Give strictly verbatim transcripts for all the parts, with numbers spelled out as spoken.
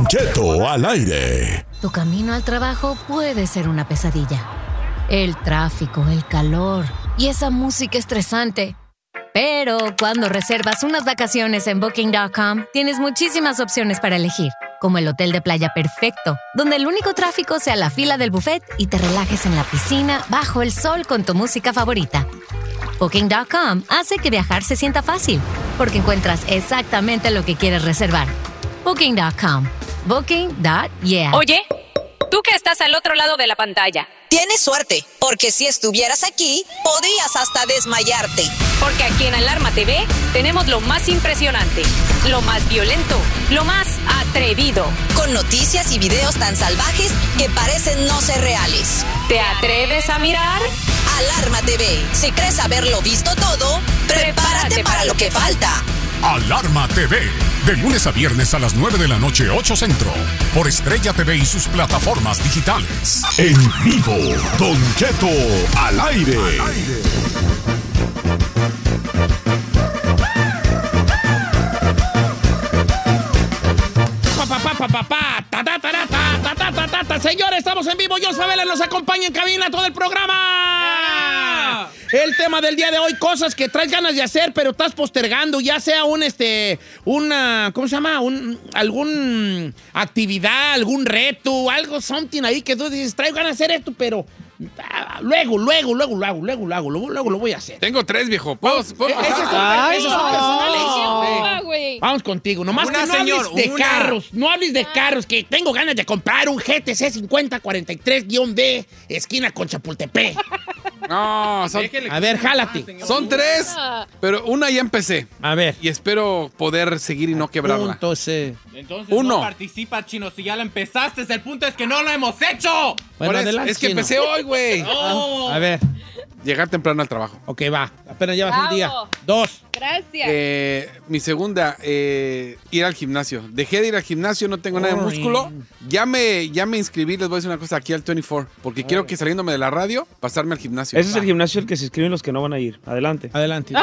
Don Cheto al aire. Tu camino al trabajo puede ser una pesadilla. El tráfico, el calor y esa música estresante. Pero cuando reservas unas vacaciones en Booking punto com, tienes muchísimas opciones para elegir, como el hotel de playa perfecto, donde el único tráfico sea la fila del buffet y te relajes en la piscina bajo el sol con tu música favorita. Booking punto com hace que viajar se sienta fácil, porque encuentras exactamente lo que quieres reservar. Booking punto com. Booking punto yeah. Oye, tú que estás al otro lado de la pantalla. Tienes suerte, porque si estuvieras aquí, podrías hasta desmayarte. Porque aquí en Alarma T V tenemos lo más impresionante, lo más violento, lo más atrevido. Con noticias y videos tan salvajes que parecen no ser reales. ¿Te atreves a mirar? Alarma T V. Si crees haberlo visto todo, prepárate, prepárate para lo que falta. Alarma T V, de lunes a viernes a las nueve de la noche, ocho Centro, por Estrella T V y sus plataformas digitales. En vivo, Don Cheto al aire. Al aire. Señores, estamos en vivo. Yo, Sabela, nos acompaña en cabina todo el programa. El tema del día de hoy, cosas que traes ganas de hacer, pero estás postergando, ya sea un, este, una, ¿cómo se llama? Un, algún actividad, algún reto, algo, something ahí que tú dices, traigo ganas de hacer esto, pero ah, luego, luego, luego lo hago, luego lo hago, luego, luego lo voy a hacer. Tengo tres, viejo. ¿Puedo, ¿puedo eh, esos son, Ay, esos son personales. no. Sí. Vamos contigo, nomás Una, que no señor, hables de una. carros, no hables de carros, que tengo ganas de comprar un G T C cincuenta cuarenta y tres B, esquina con Chapultepec. No, son, a ver, jálate. Son tres, pero una ya empecé. A ver. Y espero poder seguir y no quebrarla. Entonces, Entonces Uno. no participa, Chino, si ya la empezaste. El punto es que no lo hemos hecho. bueno, Por eso, adelante, es que Chino. empecé hoy, güey. Oh. A ver, Llegar temprano al trabajo. ok, va. Apenas llevas un Bravo. día. Dos. Gracias. Eh, mi segunda, eh, ir al gimnasio. Dejé de ir al gimnasio, no tengo nada de Ay. músculo. Ya me, ya me inscribí, les voy a decir una cosa, aquí al veinticuatro, porque quiero que saliéndome de la radio, pasarme al gimnasio. Ese es el gimnasio al que se inscriben los que no van a ir. Adelante. Adelante.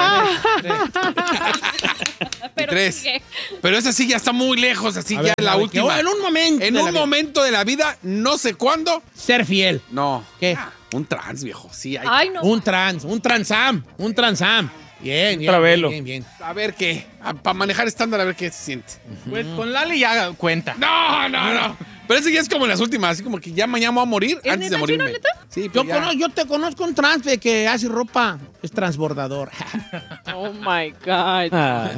Pero Tres. sigue. Pero esa sí ya está muy lejos, así A ya ver, la a ver, última. que- en un momento En de un la vida. momento de la vida, no sé cuándo. Ser fiel. No. ¿Qué? Un trans, viejo. Sí, hay. Ay, no. Un trans, un transam, un transam. Bien, bien, travelo. bien, bien, bien. A ver qué. Para manejar estándar, a ver qué se siente. Pues con Lali ya cuenta. No, no, no. Pero ese ya es como en las últimas, así como que ya mañana voy a morir ¿Es antes de neta, morirme. Chino, neta? Sí, Yo, pues ya. cono- yo te conozco un trans de que hace ropa, es transbordador. Oh my God. Ah.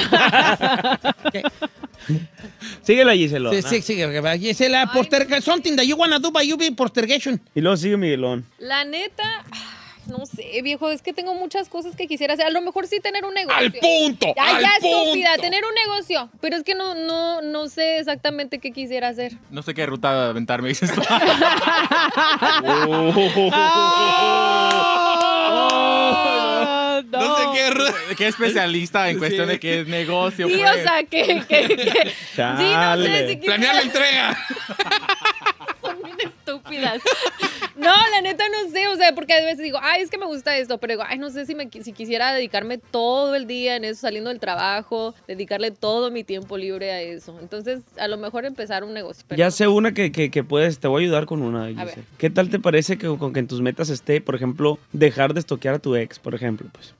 Síguela, Gisela. Sí, sí, sí, Gisela, posterga, something that you wanna do by you be postergation. Y luego sigue Miguelón. La neta, ay, no sé, viejo, es que tengo muchas cosas que quisiera hacer. A lo mejor sí tener un negocio. ¡Al punto! Ya, ¡Al ya, punto! estúpida, tener un negocio. Pero es que no, no, no sé exactamente qué quisiera hacer. No sé qué ruta aventarme, dices tú. No, No sé qué. ru- ¿Qué especialista en cuestión de qué es negocio? Sí, pues? o sea, que, que, que- sí, no Chale. sé si Planear la quisiera. entrega. Son bien estúpidas. No, la neta no sé, o sea, porque a veces digo, ay, es que me gusta esto, pero digo, ay, no sé si, me, si quisiera dedicarme todo el día en eso, saliendo del trabajo, dedicarle todo mi tiempo libre a eso. Entonces, a lo mejor empezar un negocio. Pero Ya sé una que, que, que puedes, te voy a ayudar con una. Gisela. ver. ¿Qué tal te parece que con que en tus metas esté, por ejemplo, dejar de estoquear a tu ex, por ejemplo? Pues.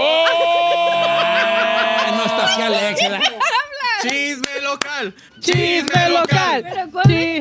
Ah, no está aquí Alex. ¿verdad? ¡Chisme local! ¡Chisme local! Pero, ¿cuál es?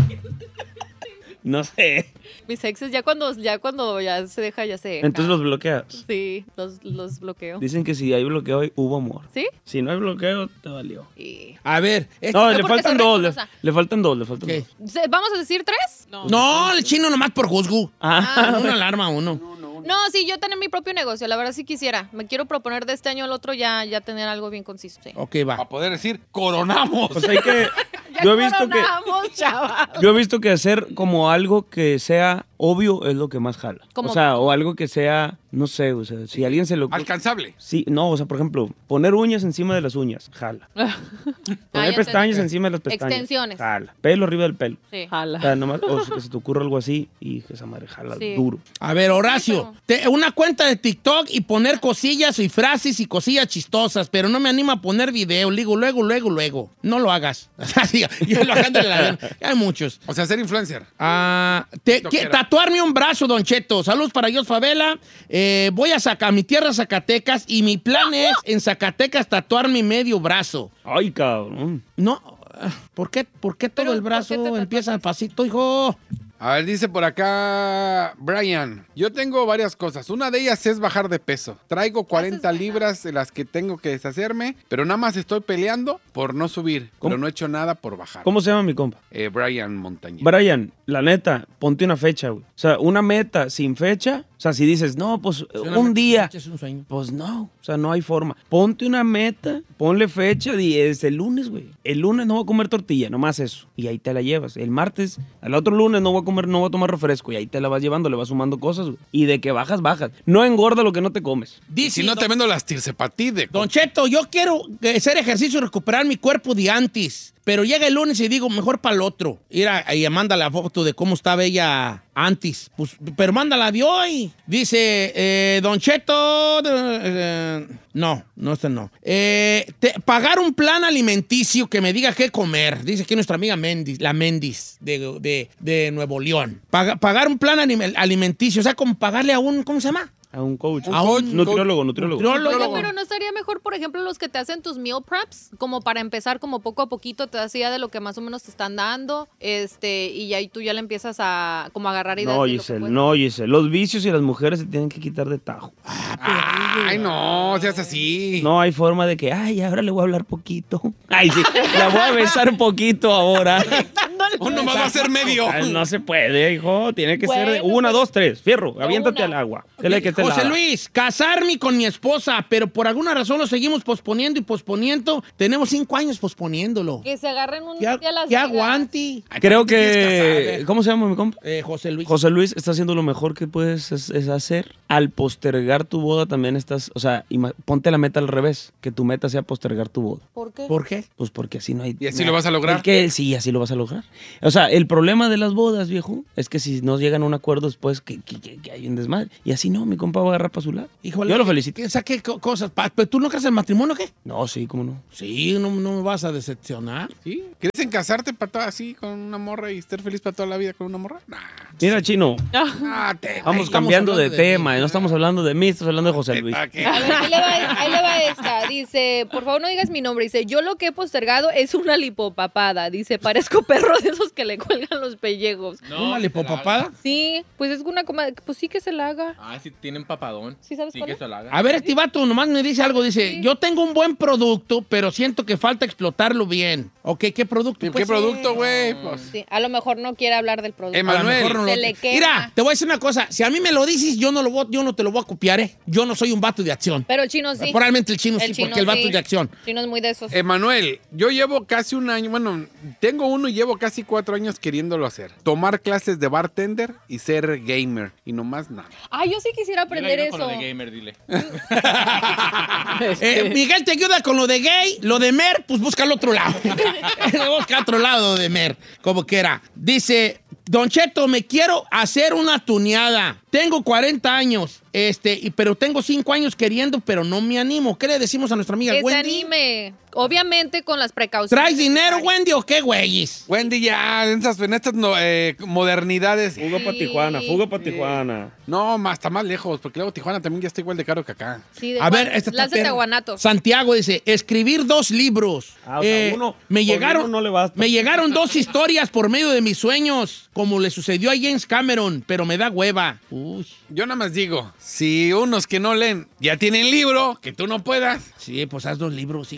No sé. Mis exes ya cuando, ya cuando ya se deja, ya se deja. Entonces los bloqueas. Sí, los, los bloqueo. Dicen que si hay bloqueo, hubo amor. ¿Sí? Si no hay bloqueo, te valió. Y... A ver, este- No, no, le porque faltan soy dos. Le, respetuosa. le faltan dos, le faltan ¿qué? dos. ¿Se- ¿Vamos a decir tres? No. No, el chino nomás por juzgo. Ah, Una alarma uno. No, sí, yo tener mi propio negocio, la verdad sí quisiera. Me quiero proponer de este año al otro ya, ya tener algo bien conciso. Sí. Ok, va. Para poder decir, coronamos. pues hay que... Ya Yo he visto que... coronamos, chaval. Yo he visto que hacer como algo que sea obvio es lo que más jala. ¿Cómo? O sea, o algo que sea, no sé, o sea, si a alguien se lo... Alcanzable. Sí, no, o sea, por ejemplo, poner uñas encima de las uñas, jala. Poner Ah, ya pestañas entendí. encima de las pestañas. Extensiones. Jala. Pelo arriba del pelo. Sí. O sea, nomás, o sea, que se te ocurra algo así y que esa madre jala Sí. duro. A ver, Horacio, te- una cuenta de TikTok y poner cosillas y frases y cosillas chistosas, pero no me anima a poner video. Le digo, luego, luego, luego. No lo hagas. Yo lo hago de la- Hay muchos. O sea, ser influencer. Ah, te- que- tatuarme un brazo, Don Cheto. Saludos para Dios Favela. Eh, voy a sacar mi tierra Zacatecas y mi plan es en Zacatecas tatuarme medio brazo. Ay, cabrón. No, ¿por qué, por qué todo el brazo empieza al pasito, hijo? A ver, dice por acá Brian, yo tengo varias cosas. Una de ellas es bajar de peso. Traigo cuarenta libras de las que tengo que deshacerme, pero nada más estoy peleando por no subir. ¿Cómo? Pero no he hecho nada por bajar. ¿Cómo se llama mi compa? Eh, Brian Montañez. Brian, la neta, ponte una fecha, güey. O sea, una meta sin fecha. O sea, si dices, no, pues un día. Es un sueño. Pues no, o sea, no hay forma. Ponte una meta, ponle fecha y es el lunes, güey. El lunes no voy a comer tortilla, nomás eso. Y ahí te la llevas. El martes, al otro lunes no voy a comer, no voy a tomar refresco. Y ahí te la vas llevando, le vas sumando cosas, güey. Y de que bajas, bajas. No engorda lo que no te comes. Dice, Si no te don, vendo las tirsepatide. Don Cheto, yo quiero hacer ejercicio y recuperar mi cuerpo de antes. Pero llega el lunes y digo, mejor para el otro. Mira, y manda la foto de cómo estaba ella antes. Pues, pero mándala de hoy. Dice, eh, Don Cheto... eh, no, no, este no. Eh, te- pagar un plan alimenticio que me diga qué comer. Dice aquí nuestra amiga Mendiz, la Mendiz de, de, de Nuevo León. Paga- pagar un plan anim- alimenticio. O sea, como pagarle a un... ¿Cómo se llama? A un coach. A un nutriólogo, nutriólogo. nutriólogo. Oye, pero ¿no estaría mejor, por ejemplo, los que te hacen tus meal preps? Como para empezar, como poco a poquito, te das idea de lo que más o menos te están dando, este, y ahí tú ya le empiezas a como agarrar ideas No, de lo que Giselle, puedes- no, Giselle. Los vicios y las mujeres se tienen que quitar de tajo. Ay, no, seas así. No hay forma de que, ay, ahora le voy a hablar poquito. Ay, sí, la voy a besar un poquito ahora. Uno más va a ser medio. Ay, no se puede, hijo. Tiene que ser de Bueno, una, pero- dos, tres. Fierro, aviéntate una. al agua. Dile que te José lava. Luis, casarme con mi esposa, pero por alguna razón lo seguimos posponiendo y posponiendo. Tenemos cinco años posponiéndolo. Que se agarren un Ya, día a las ya amigas. aguante. Creo ¿Te quieres que... casar? ¿Cómo se llama mi compa? Eh, José Luis. José Luis está haciendo lo mejor que puedes es- es hacer. Al postergar tu boda también estás... O sea, ima- ponte la meta al revés. Que tu meta sea postergar tu boda. ¿Por qué? ¿Por qué? Pues porque así no hay... ¿Y así lo vas a lograr? ¿El qué? Sí, así lo vas a lograr. O sea, el problema de las bodas, viejo, es que si no llegan a un acuerdo después, que, que- que- que hay un desmadre. Y así no, mi compa va a agarrar para su lado. Híjole, Yo lo felicito. ¿Qué, qué co- cosas? Pa- ¿Pero tú no crees en el matrimonio o qué? No, sí, cómo no. Sí, no, no me vas a decepcionar. ¿Sí? ¿Quieres en casarte para toda así con una morra y estar feliz para toda la vida con una morra? Nah. Mira, Chino, Ah, te, vamos estamos cambiando de, hablando de tema. mí. No estamos hablando de mí, estamos hablando de José Luis. ¿Para qué? A ver, ahí le, va, ahí le va esta. Dice, por favor no digas mi nombre. Dice, yo lo que he postergado es una lipopapada. Dice, parezco perro de esos que le cuelgan los pellejos. No, ¿Una que se la lipopapada? haga. Sí, pues es una coma, pues sí que se la haga. Ah, si tienen papadón. ¿Sí sabes Sí, cuál que es? se la haga. A ver, este vato nomás me dice algo. Dice, yo tengo un buen producto, pero siento que falta explotarlo bien. Ok, ¿qué producto? ¿Qué Pues, producto, eh, güey? Pues, Sí, a lo mejor no quiere hablar del producto. Emma- A lo Manuel. mejor no lo- Se le quema. Mira, te voy a decir una cosa. Si a mí me lo dices, yo no, lo voy- yo no te lo voy a copiar, ¿eh? Yo no soy un vato de acción. Pero el chino sí. Probablemente el chino sí, chino porque el vato sí. es de acción. El chino es muy de esos. Emanuel, yo llevo casi un año, bueno, tengo uno y llevo casi cuatro años queriéndolo hacer. Tomar clases de bartender y ser gamer. Y no más nada. Ay, yo sí quisiera Yo le aprender ayudo eso. con lo de gamer, dile. Eh, Miguel te ayuda con lo de gay, lo de mer, pues busca al otro lado. Busca otro lado de mer, como quiera. Dice, Don Cheto, me quiero hacer una tuneada. Tengo cuarenta años, este, y, pero tengo cinco años queriendo, pero no me animo. ¿Qué le decimos a nuestra amiga Que se Wendy? anime. Obviamente con las precauciones. ¿Traes dinero, necesarias. Wendy, o qué, güeyes? Wendy, ya, en estas, en estas no, eh, modernidades. Fuga para Sí. Tijuana, fuga para Tijuana. No, más, está más lejos, porque luego Tijuana también ya está igual de caro que acá. Sí, de A ver, Guan- esta está Lánzate perra. a Guanatos. Santiago dice, escribir dos libros. Ah, o sea, uno- me con llegaron, uno no le basta. me llegaron dos historias por medio de mis sueños, como le sucedió a James Cameron, pero me da hueva. Uy, Yo nada más digo, si unos que no leen ya tienen libro, que tú no puedas. sí, pues haz dos libros, hijo. Un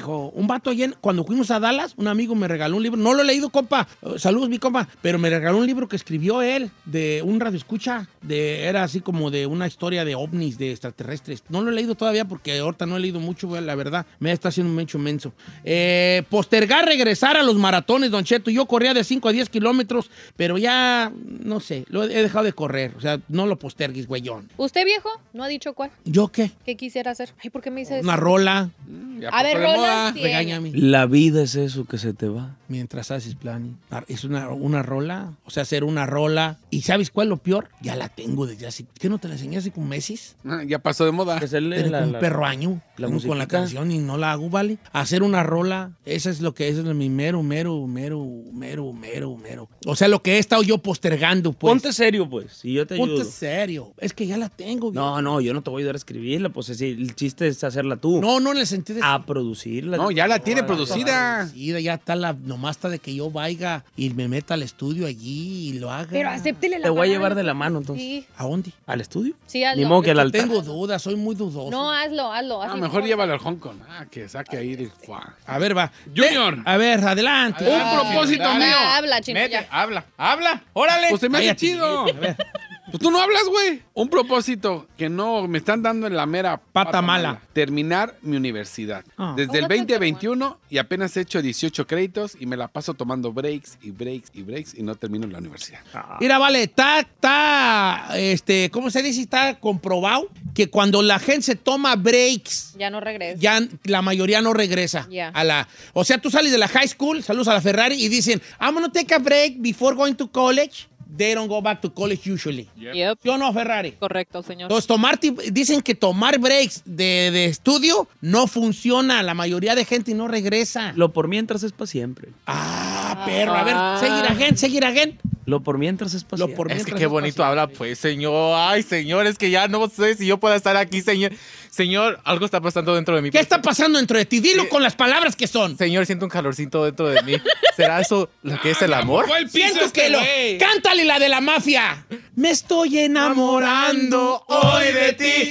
vato allá, en- cuando fuimos a Dallas, un amigo me regaló un libro. No lo he leído, compa. Uh, saludos, mi compa. Pero me regaló un libro que escribió él de un radioescucha. De, era así como de una historia de ovnis, de extraterrestres. No lo he leído todavía porque ahorita no he leído mucho, güey, la verdad. Me está haciendo mucho menso. Eh, postergar regresar a los maratones, Don Cheto. Yo corría de cinco a diez kilómetros, pero ya, no sé, lo he, he dejado de correr. O sea, no lo postergues, güeyón. ¿Usted, viejo? No ha dicho cuál. ¿Yo qué? ¿Qué quisiera hacer? Ay, ¿por qué me dice eso? Una rola. Ya A ver, pasó de moda. rolas tiene. Regáñame. La vida es eso que se te va. Mientras haces planning. Es una, una rola. O sea, hacer una rola. ¿Y sabes cuál es lo peor? Ya la tengo desde hace... ¿Qué no te la enseñé hace como meses? Ah, Ya pasó de moda. Que se lee Tengo la- un la- perro año. la Vengo con la musiquita. canción y no la hago, ¿vale? Hacer una rola. Esa es lo que es mi mero, mero, mero, mero, mero, mero. O sea, lo que he estado yo postergando, pues. Ponte serio, pues, y yo te ayudo. Ponte serio. Es que ya la tengo. viejo. No, no, yo no te voy a ayudar a escribirla, pues así, el chiste es hacerla tú. No, no en el sentido de... A producirla. No, ya la tiene No, producida. Sí, ya está la... Nomás está de que yo vaya y me meta al estudio allí y lo haga. Pero acéptele la Te voy a palabra. llevar de la mano, entonces. Sí, ¿A dónde? ¿Al estudio? sí, hazlo. Ni modo que al altar. Tengo dudas, soy muy dudoso. No, hazlo, hazlo. Ah, así mejor por- llévalo al Hong Kong. Ah, que saque ahí el... Fuá. A ver, va. Junior. De- a ver, adelante. Un propósito Dale. mío. Ah, habla, chino, Mete, ya. habla, habla, órale. Pues se me hace Cállate. chido. A ver. Pues tú no hablas, güey. Un propósito que no me están dando en la mera Pata mala. Terminar mi universidad. Ah. Desde el Oh, that's a veinte good veintiuno y apenas he hecho dieciocho créditos y me la paso tomando breaks y breaks y breaks y no termino la universidad. Mira, vale, está, está, este, ¿cómo se dice? Está comprobado que cuando la gente se toma breaks, Ya no regreso. ya la mayoría no regresa Ya. a la... O sea, tú sales de la high school, saludos a la Ferrari, y dicen, I'm gonna take a break before going to college. They don't go back to college usually. Yep. Yo no, Ferrari. Correcto, señor. Entonces, tomar, ti- dicen que tomar breaks de, de estudio no funciona. La mayoría de gente no regresa. Lo por mientras es para siempre. Ah, perro. A ver, Ah. seguir again, seguir again. Lo por mientras es para Lo siempre. por Es que mientras qué bonito paciente. habla, pues, señor. Ay, señor, es que ya no sé si yo pueda estar aquí, señor. Señor, algo está pasando dentro de mí. ¿Qué está pasando dentro de ti? Dilo Sí. con las palabras que son. Señor, siento un calorcito dentro de mí. ¿Será eso lo que es el amor? Siento que lo... Cántale la de la mafia. Me estoy enamorando hoy de ti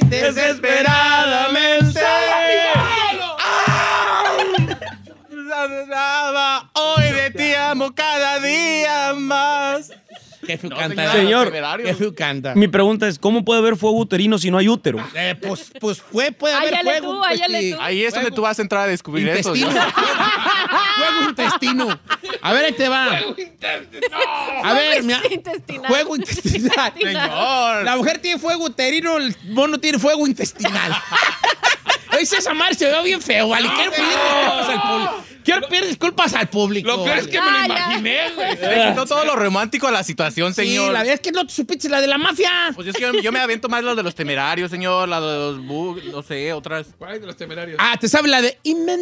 desesperadamente. Hoy de ti amo cada día más. Qué feo No, canta. señor. Qué feo canta. Mi pregunta es, ¿cómo puede haber fuego uterino si no hay útero? Eh, pues, pues fue, puede haber Áyale fuego. tú, pues, áyale sí. tú. Ahí es donde tú vas a entrar a descubrir Intestino. eso. Fuego intestino. A ver, ahí te va. A ver, mi... Intestinal. Fuego intestinal. Señor. La mujer tiene fuego uterino, el mono tiene fuego intestinal. Oye, César Mar se ve bien feo, ¿vale? Quiero pedir disculpas al público. Quiero pedir disculpas al público. Lo peor es que me Ah, lo ya. imaginé, güey. Le quitó todo lo romántico a la situación, Sí, señor. la verdad es que no te supiste la de la mafia. Pues es que yo, yo me aviento más lo de los temerarios, señor, la de los bugs, no sé, otras. ¿Cuál es de los temerarios? Ah, ¿te sabes la de Y me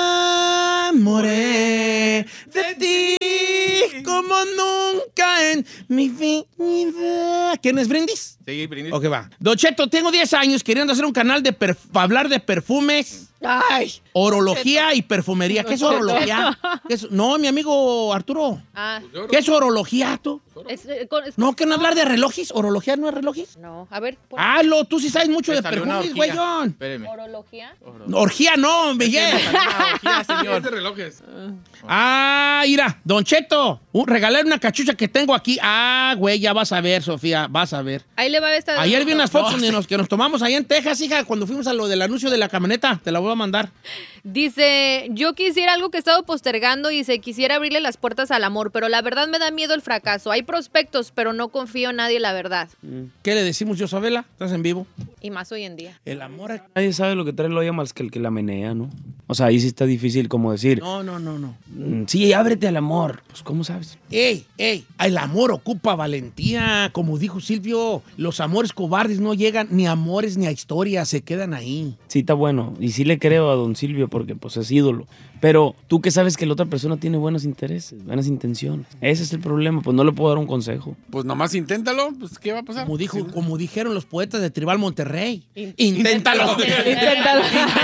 enamoré de ti como nunca en mi vida? ¿Quién es Brindis? Sí, brindis. Ok, va. Don Cheto, tengo diez años queriendo hacer un canal de perf- para hablar de perfumes, Ay. orología y perfumería. ¿Qué es orología? ¿Qué es- No, mi amigo Arturo. Ah, ¿Qué es orología, tú? es, eh, con- es- No, que no hablar de relojes. ¿Orología no es relojes? No, a ver. pon- Hazlo, tú sí sabes mucho Me de salió una perfumes, orgía. güeyón. Espéreme. Orología. Orgía no, Miguel. Me salió una orgía, señor. Es de relojes. Ah, mira, Don Cheto, uh, regalar una cachucha que tengo aquí. Ah, güey, ya vas a ver, Sofía, vas a ver. Ahí le va esta. de- Ayer vi unas fotos No, de sí. nos, que nos tomamos allá en Texas, hija, cuando fuimos a lo del anuncio de la camioneta. Te la voy a mandar. Dice, yo quisiera algo que he estado postergando y se quisiera abrirle las puertas al amor, pero la verdad me da miedo el fracaso. Hay prospectos, pero no confío en nadie, la verdad. ¿Qué le decimos, yo, Isabela? ¿Estás en vivo? Y más hoy en día. El amor... a- Nadie sabe lo que trae el olla más que el que la menea, ¿no? O sea, ahí sí está difícil como decir, No, no, no, no. "Mm, sí, ábrete al amor. Pues, ¿cómo sabes? Ey, ey, el amor ocupa valentía. Como dijo Silvio, los amores cobardes no llegan ni a amores ni a historias, se quedan ahí. Sí, está bueno. Y sí le creo a don Silvio porque pues es ídolo. Pero tú que sabes que la otra persona tiene buenos intereses, buenas intenciones. Ese es el problema. Pues no le puedo dar un consejo. Pues nomás inténtalo, pues ¿qué va a pasar? Como, dijo, como dijeron los poetas de Tribal Monterrey. In- Inténtalo. Inténtalo.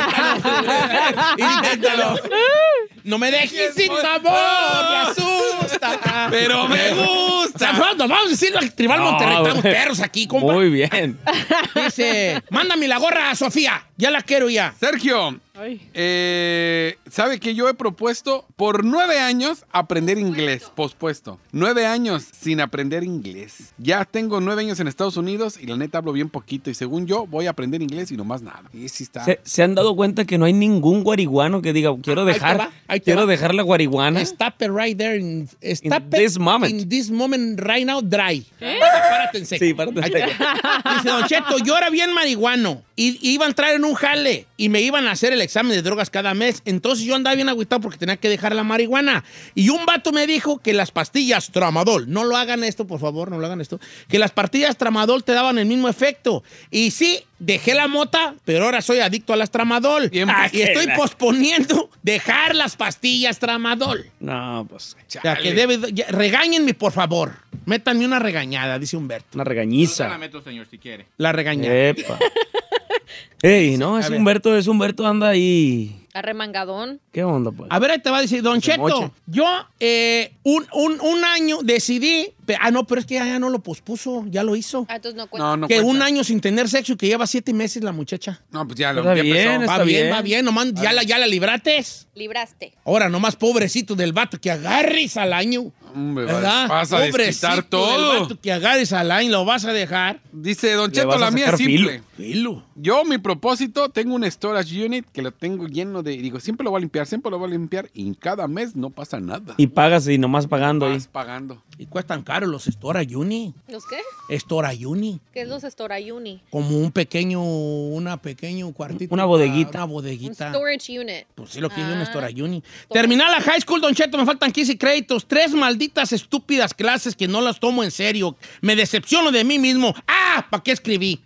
Inténtalo. No me dejes sin sabor, me asusta. Pero me gusta. O sea, nos vamos a decirlo al Tribal No, Monterrey. Estamos güey. perros aquí, compa. Muy bien. Dice, mándame la gorra, Sofía. Ya la quiero ya. Sergio, Ay. Eh, ¿Sabe que yo he propuesto por nueve años aprender inglés? Pospuesto. Nueve años sin aprender inglés. Ya tengo nueve años en Estados Unidos y la neta hablo bien poquito. Y según yo, voy a aprender inglés y no más nada. Y sí está. ¿Se, se han dado cuenta que no hay ningún guariguano que diga, quiero Ahí te dejar, va, ahí te quiero va. dejar la guariguana? Stop it right there. In, stop In this moment. In this moment right now, dry. ¿Eh? Párate en seco. Sí, párate en Ahí te seco. va. Dice Don Cheto, yo era bien marihuano y y iba a entrar en un jale y me iban a hacer el examen de drogas cada mes. Entonces yo andaba bien agüitado porque tenía que dejar la marihuana. Y un vato me dijo que las pastillas Tramadol, no lo hagan esto, por favor, no lo hagan esto, que las pastillas Tramadol te daban el mismo efecto. Y sí, dejé la mota, pero ahora soy adicto a las Tramadol. Bien, Ah, y que estoy la- posponiendo dejar las pastillas Tramadol. No, pues, O sea, que debe, ya, regáñenme, por favor. Métanme una regañada, dice Humberto. una Yo la regañiza. meto, señor, si quiere. La regañada. Epa. Ey, no, A es ver. Humberto, es Humberto, anda ahí. Arremangadón. ¿Qué onda, pues? A ver, ahí te va a decir, Don Se mocha. Cheto, yo eh, un, un, un año decidí, pe- ah, no, pero es que ya, ya no lo pospuso, ya lo hizo. Ah, entonces no cuenta. No, no que cuenta. un año sin tener sexo y que lleva siete meses la muchacha. No, pues ya lo Está ya bien, empezó. está Va bien, bien. va bien, nomás ya la, ya la librates. Libraste. Ahora, nomás pobrecito del vato que agarres al año. Hombre, ¿Verdad? vas a desquitar Del todo. vato que agarres al año, lo vas a dejar. Dice Don Le Cheto, vas a la mía es sacar simple. Filo. Yo, mi propósito, tengo un storage unit que lo tengo lleno de... Digo, siempre lo voy a limpiar, siempre lo voy a limpiar y cada mes no pasa nada. Y pagas y nomás pagando ahí. Vas pagando. Y cuestan caro los Storayuni. ¿Los qué? Storayuni. ¿Qué es los Storayuni? Como un pequeño, una pequeño cuartito. Una bodeguita. Una Un bodeguita. storage unit. Pues sí, lo que es un Ah. Storayuni. Terminar la high school, Don Cheto, me faltan quince créditos. Tres malditas estúpidas clases que no las tomo en serio. Me decepciono de mí mismo. ¡Ah! ¿Para qué escribí?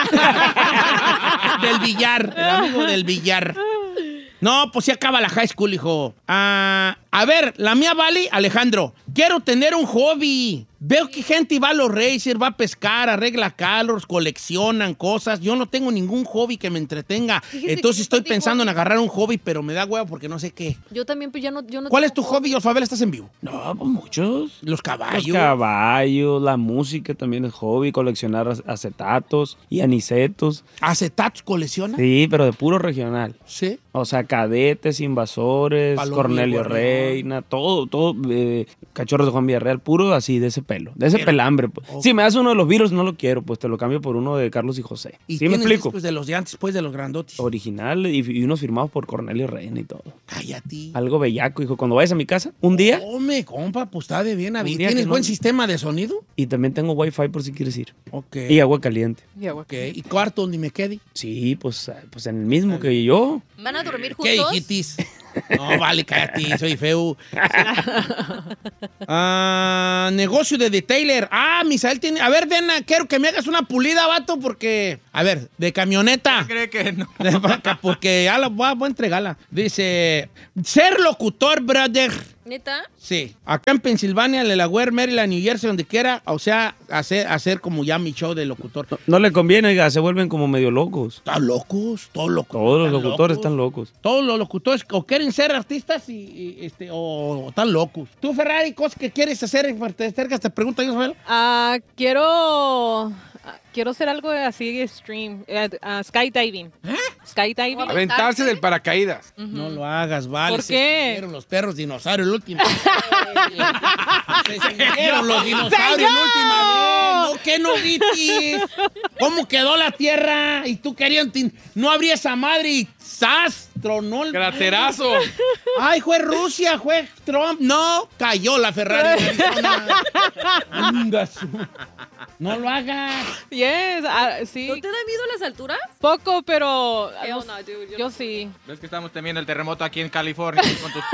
Del billar. El amigo del billar. No, pues sí acaba la high school, hijo. Ah, a ver, la mía vale, Alejandro. Quiero tener un hobby. Veo que gente va a los racers, va a pescar, arregla carros, coleccionan cosas. Yo no tengo ningún hobby que me entretenga. Fíjese Entonces que estoy yo tengo pensando en hobby. agarrar un hobby, pero me da huevo porque no sé qué. Yo también, pues ya no. Yo no ¿Cuál es tu tengo hobby, Olfabel? ¿Estás en vivo? No, pues muchos. Los Los caballos. caballos, la música también es hobby, coleccionar ac- acetatos y anicetos. ¿Acetatos colecciona? Sí, pero de puro regional. Sí. O sea, cadetes, invasores, Palomillo, Cornelio Gorrión. Reina, todo, todo, eh, cachorros de Juan Villarreal, puro así, de ese pelo, de ese Pero- pelambre. Pues. Ok. Si me das uno de los virus, no lo quiero, pues te lo cambio por uno de Carlos y José. ¿Y ¿Sí me tienes explico? discos de los de antes, pues, de los grandotes? Original y, y unos firmados por Cornelio Reina y todo. Cállate. Algo bellaco, hijo. Cuando vayas a mi casa, un día, Hombre, compa, pues está de bien. Un ¿Y día ¿Tienes que no- buen sistema de sonido? y también tengo wifi por si quieres ir. Ok. Y agua caliente. Ok. ¿Y cuarto donde me quede? Sí, pues, ah, pues en el mismo que yo. ¿Van a dormir ¿Qué juntos? hijitis? No, vale, cállate, soy feo. Ah, negocio de detailer. Ah, Misael tiene... A ver, Dena, quiero que me hagas una pulida, vato, porque... A ver, de camioneta. ¿Cree que no? Porque ya la voy a, voy a entregarla. Dice, ser locutor, brother. ¿Neta? Sí. Acá en Pensilvania, en Delaware, Maryland, New Jersey, donde quiera. O sea, hacer, hacer como ya mi show de locutor. No, no le conviene, oiga, se vuelven como medio locos. Están locos, todos locos. Todos los están locutores locos. están locos. Todos los locutores o quieren ser artistas y, y, este, o, o están locos. Tú, Ferrari, cosas que quieres hacer, te acercas, te pregunto yo, Isabel. Ah, quiero ah, quiero hacer algo así extreme, eh, ah, skydiving. Skydiving. Aventarse del paracaídas. No lo hagas, vale. ¿Por se qué? extinguieron los perros dinosaurios el último. Se extinguieron los dinosaurios la última vez. ¿No? ¿Qué no viste? ¿Cómo quedó la tierra? Y tú querías... tin- No habría esa madre y ¡zas! Tronó el... Craterazo. Ay, fue Rusia, fue Trump. No, cayó la Ferrari. en Arizona. Anda su- No lo hagas. Yes, ah, sí. ¿No te da miedo las alturas? Poco, pero ah, Hell no- no, dude, yo yo no sí. ¿Ves que estamos temiendo el terremoto aquí en California? Con tus-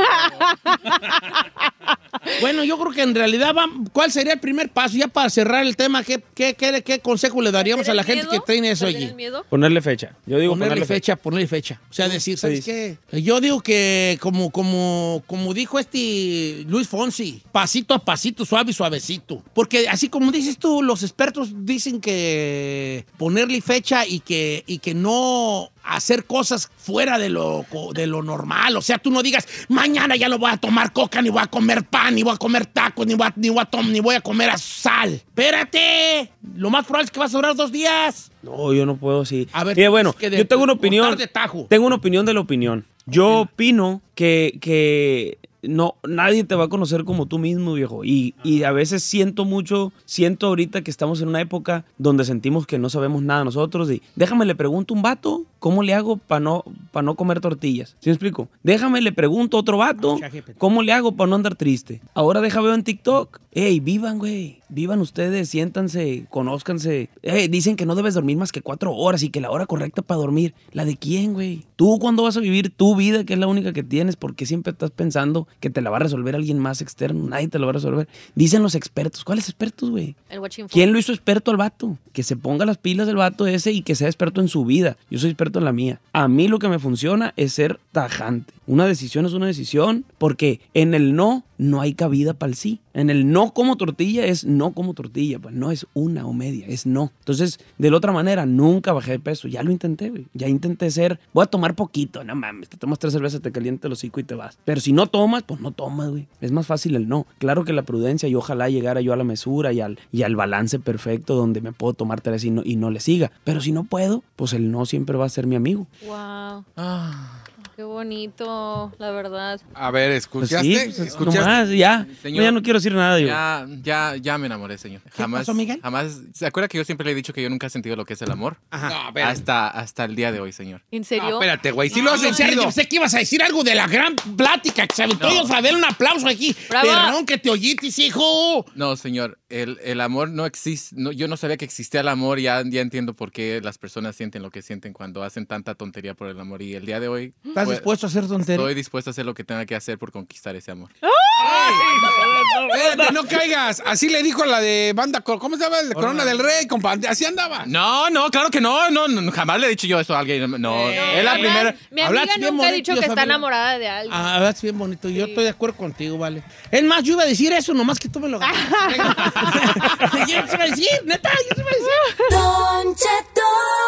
Bueno, yo creo que en realidad, va- ¿cuál sería el primer paso? Ya para cerrar el tema, ¿qué, qué, qué, qué consejo le daríamos a la gente que tiene eso ¿Perder allí? el miedo? Ponerle fecha. Yo digo Ponerle, ponerle, fecha, ponerle fecha. O sea, decir, ¿sabes dice. qué? Yo digo que como, como, como dijo este Luis Fonsi, pasito a pasito, suave y suavecito. Porque así como dices tú, los expertos dicen que ponerle fecha y que, y que no a hacer cosas fuera de lo, de lo normal. O sea, tú no digas, mañana ya no voy a tomar coca, ni voy a comer pan, ni voy a comer tacos, ni voy a, ni voy a, tom, ni voy a comer sal. Espérate. Lo más probable es que vas a durar dos días. No, yo no puedo así. A ver, Mira, bueno, que de, yo tengo una opinión. De tajo. Tengo una opinión de la opinión. Yo opino que, que no, nadie te va a conocer como tú mismo, viejo. Y, y a veces siento mucho, siento ahorita que estamos en una época donde sentimos que no sabemos nada nosotros. Y déjame le pregunto a un vato, ¿cómo le hago para no, pa no comer tortillas? ¿Sí me explico? Déjame le pregunto a otro vato, ¿cómo le hago para no andar triste? Ahora deja veo en TikTok. Ey, vivan, güey. Vivan ustedes, siéntanse, conózcanse. Ey, dicen que no debes dormir más que cuatro horas y que la hora correcta para dormir. ¿La de quién, güey? ¿Tú cuándo vas a vivir tu vida, que es la única que tienes? Porque siempre estás pensando que te la va a resolver alguien más externo. Nadie te lo va a resolver. Dicen los expertos. ¿Cuáles expertos, güey? ¿Quién lo hizo experto al vato? Que se ponga las pilas del vato ese y que sea experto en su vida. Yo soy experto en la mía. A mí lo que me funciona es ser tajante. Una decisión es una decisión porque en el no no hay cabida para el sí. En el no como tortilla es no como tortilla. Pues no es una o media, es no. Entonces, de la otra manera, nunca bajé de peso. Ya lo intenté, güey. Ya intenté ser, voy a tomar poquito. No mames, te tomas tres cervezas, te calienta el hocico y te vas. Pero si no tomas, pues no tomas, güey. Es más fácil el no. Claro que la prudencia y ojalá llegara yo a la mesura y al, y al balance perfecto donde me puedo tomar tres y no, y no le siga. Pero si no puedo, pues el no siempre va a ser mi amigo. Wow. Ah. Qué bonito, la verdad. A ver, ¿escuchaste? Pues sí, pues, ¿Escuchaste? Nomás, ya. Señor, No, ya no quiero decir nada, yo. Ya, ya, ya me enamoré, señor. Jamás, pasó, Miguel? Jamás. ¿Se acuerda que yo siempre le he dicho que yo nunca he sentido lo que es el amor? Ajá. No, espérate. Hasta, hasta el día de hoy, señor. ¿En serio? No, espérate, güey. Sí No, lo has yo sé- sentido. Yo sé que ibas a decir algo de la gran plática que se aventó. No. Yo a ver un aplauso aquí. ¡Bravo! Perdón que te oyitis, hijo. No, señor, el, el amor no existe. No, yo no sabía que existía el amor. Ya, ya entiendo por qué las personas sienten lo que sienten cuando hacen tanta tontería por el amor. Y el día de hoy. ¿Estás pues, dispuesto a hacer tontería? Estoy dispuesto a hacer lo que tenga que hacer por conquistar ese amor. Espérate, no caigas. Así le dijo a la de banda, Cor- ¿cómo se llama? La Corona del Rey, compadre. Así andaba. No, no, claro que no, no, no, jamás le he dicho yo eso a alguien. No, es la Mi- primera. Mi Hablaste amiga bien nunca ha bonito, dicho yo que está sabía. enamorada de alguien. Ah, hablas bien bonito. Yo estoy de acuerdo contigo, vale. Es más, yo iba a decir eso, nomás que tú me lo ganas. Yo se iba a decir, neta, yo se iba a decir. Don Cheto.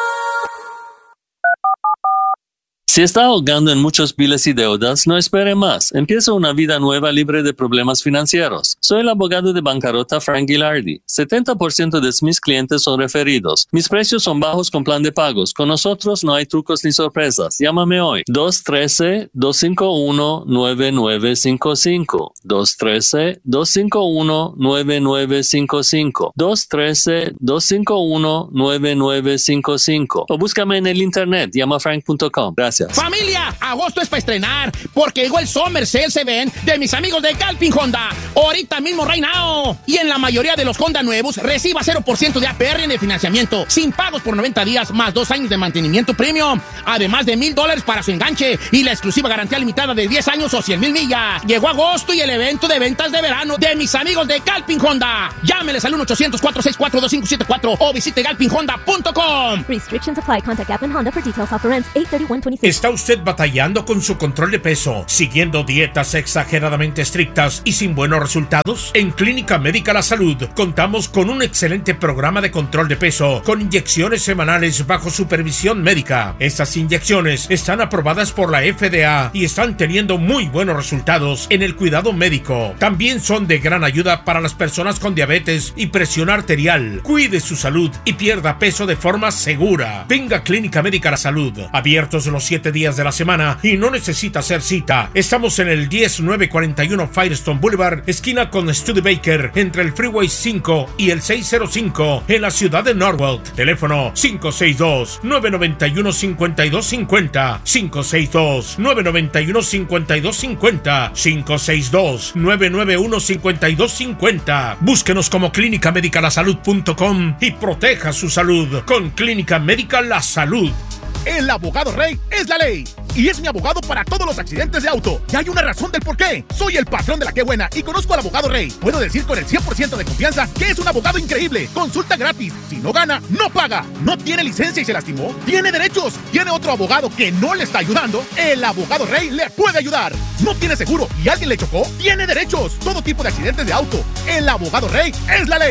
Si está ahogando en muchos biles y deudas, no espere más. Empieza una vida nueva libre de problemas financieros. Soy el abogado de bancarrota Frank Gilardi. setenta por ciento de mis clientes son referidos. Mis precios son bajos con plan de pagos. Con nosotros no hay trucos ni sorpresas. Llámame hoy. dos uno tres, dos cinco uno, nueve nueve cinco cinco. dos uno tres, dos cinco uno, nueve nueve cinco cinco. dos uno tres, dos cinco uno, nueve nueve cinco cinco. O búscame en el internet. llama frank punto com. Gracias. Familia, agosto es para estrenar, porque llegó el Summer Sales Event de mis amigos de Galpin Honda. Ahorita mismo, right now. Y en la mayoría de los Honda nuevos, reciba cero por ciento de A P R de financiamiento, sin pagos por noventa días, más dos años de mantenimiento premium. Además de mil dólares para su enganche y la exclusiva garantía limitada de diez años o cien mil millas. Llegó agosto y el evento de ventas de verano de mis amigos de Galpin Honda. Llámeles al uno ochocientos, cuatro seis cuatro, dos cinco siete cuatro o visite galpin honda punto com. Restrictions apply. Contact Galpin Honda for details. Offer ends eight thirty-one twenty-six. ¿Está usted batallando con su control de peso, siguiendo dietas exageradamente estrictas y sin buenos resultados? En Clínica Médica La Salud contamos con un excelente programa de control de peso con inyecciones semanales bajo supervisión médica. Estas inyecciones están aprobadas por la F D A y están teniendo muy buenos resultados en el cuidado médico. También son de gran ayuda para las personas con diabetes y presión arterial. Cuide su salud y pierda peso de forma segura. Venga a Clínica Médica La Salud, abiertos los siete días de la semana y no necesita hacer cita. Estamos en el diez nueve cuarenta y uno Firestone Boulevard, esquina con Studebaker, entre el Freeway cinco y el seiscientos cinco en la ciudad de Norwalk. Teléfono cinco seis dos, nueve nueve uno, cinco dos cinco cero, cinco seis dos, nueve nueve uno, cinco dos cinco cero, cinco seis dos, nueve nueve uno, cinco dos cinco cero. Búsquenos como clínica médica la salud punto com y proteja su salud con Clínica Médica La Salud. El abogado Rey es la ley y es mi abogado para todos los accidentes de auto. Y hay una razón del por qué. Soy el patrón de la Qué Buena y conozco al abogado Rey. Puedo decir con el cien por ciento de confianza que es un abogado increíble. Consulta gratis. Si no gana, no paga. No tiene licencia y se lastimó. Tiene derechos. Tiene otro abogado que no le está ayudando. El abogado Rey le puede ayudar. No tiene seguro y alguien le chocó. Tiene derechos. Todo tipo de accidentes de auto. El abogado Rey es la ley.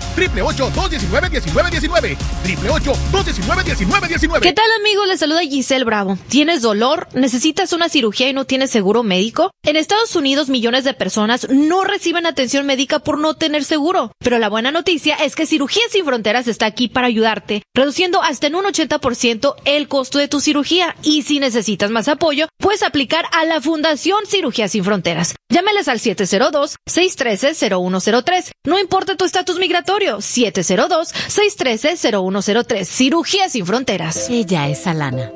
triple ocho, dos diecinueve, diecinueve diecinueve. triple ocho, dos diecinueve, diecinueve diecinueve. ¿Qué tal, amigos? Les saluda Giselle Bravo. ¿Tienes dolor? ¿Necesitas una cirugía y no tienes seguro médico? En Estados Unidos, millones de personas no reciben atención médica por no tener seguro. Pero la buena noticia es que Cirugías Sin Fronteras está aquí para ayudarte, reduciendo hasta en un ochenta por ciento el costo de tu cirugía. Y si necesitas más apoyo, puedes aplicar a la Fundación Cirugías Sin Fronteras. Llámales al siete cero dos, seis uno tres, cero uno cero tres. No importa tu estatus migratorio, siete cero dos, seis uno tres, cero uno cero tres. Cirugías Sin Fronteras. Ella es Alana.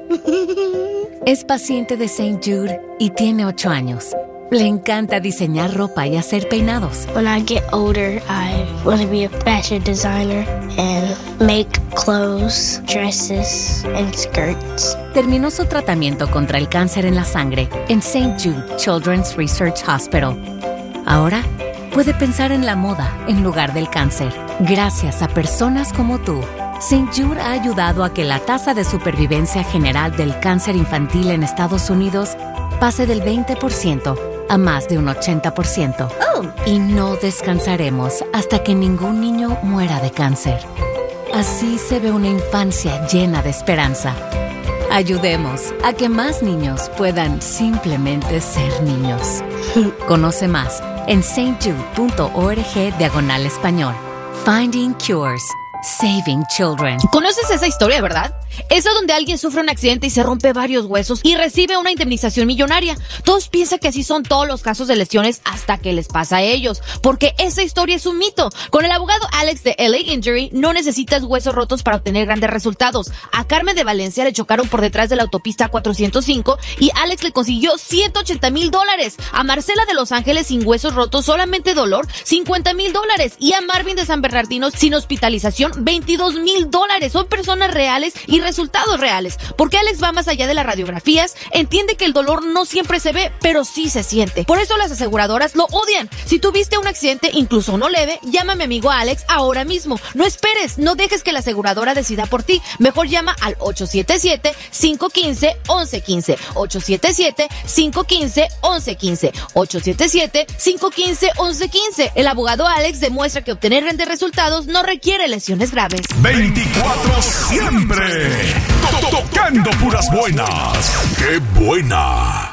Es paciente de Saint Jude y tiene ocho años. Le encanta diseñar ropa y hacer peinados. When I get older, I want to be a fashion designer and make clothes, dresses, and skirts. Terminó su tratamiento contra el cáncer en la sangre en Saint Jude Children's Research Hospital. Ahora puede pensar en la moda en lugar del cáncer. Gracias a personas como tú, Saint Jude ha ayudado a que la tasa de supervivencia general del cáncer infantil en Estados Unidos pase del veinte por ciento a más de un ochenta por ciento. Oh. Y no descansaremos hasta que ningún niño muera de cáncer. Así se ve una infancia llena de esperanza. Ayudemos a que más niños puedan simplemente ser niños. Conoce más en saintjude.org diagonal español. Finding Cures. Saving Children. ¿Conoces esa historia, verdad? Esa donde alguien sufre un accidente y se rompe varios huesos y recibe una indemnización millonaria. Todos piensan que así son todos los casos de lesiones hasta que les pasa a ellos, porque esa historia es un mito. Con el abogado Alex de L A Injury no necesitas huesos rotos para obtener grandes resultados. A Carmen de Valencia le chocaron por detrás de la autopista cuatrocientos cinco y Alex le consiguió ciento ochenta mil dólares. A Marcela de Los Ángeles sin huesos rotos, solamente dolor, cincuenta mil dólares. Y a Marvin de San Bernardino sin hospitalización, veintidós mil dólares. Son personas reales y resultados reales, porque Alex va más allá de las radiografías, entiende que el dolor no siempre se ve, pero sí se siente. Por eso las aseguradoras lo odian. Si tuviste un accidente, incluso no leve, llama a mi amigo Alex ahora mismo. No esperes, no dejes que la aseguradora decida por ti. Mejor llama al ocho siete siete, cinco uno cinco, once quince. ocho siete siete, cinco uno cinco, once quince. ocho siete siete, cinco uno cinco, once quince. El abogado Alex demuestra que obtener grandes resultados no requiere lesiones graves. veinticuatro siempre. Tocando puras buenas. ¡Qué buena!